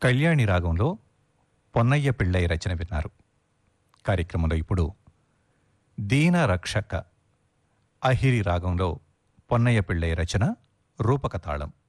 కళ్యాణి రాగంలో పొన్నయ్య పిళ్ళై రచన విన్నారు. కార్యక్రమంలో ఇప్పుడు దీన రక్షక అహిరి రాగంలో పొన్నయ్య పిళ్ళై రచన రూపకతాళం.